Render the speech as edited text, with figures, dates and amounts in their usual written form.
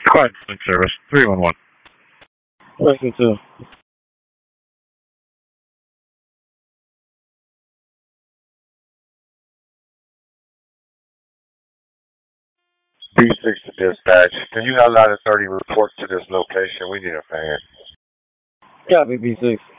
Quiet Link Service, 311. Question 2. B6 to dispatch. Can you have 930 report to this location? We need a fan. Copy, B6.